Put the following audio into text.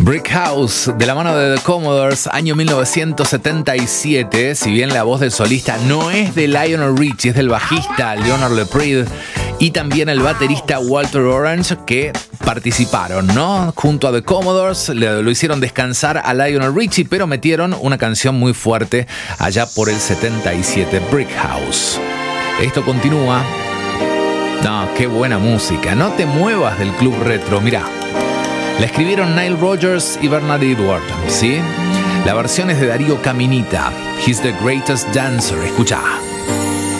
Brick House, de la mano de The Commodores, año 1977. Si bien la voz del solista no es de Lionel Richie, es del bajista Leonard Leprid y también el baterista Walter Orange, que participaron, ¿no? Junto a The Commodores, lo hicieron descansar a Lionel Richie, pero metieron una canción muy fuerte allá por el 77, Brick House. Esto continúa. No, qué buena música. No te muevas del Club Retro, mirá. La escribieron Nile Rodgers y Bernard Edwards, ¿sí? La versión es de Darío Caminita. He's the greatest dancer. Escuchá.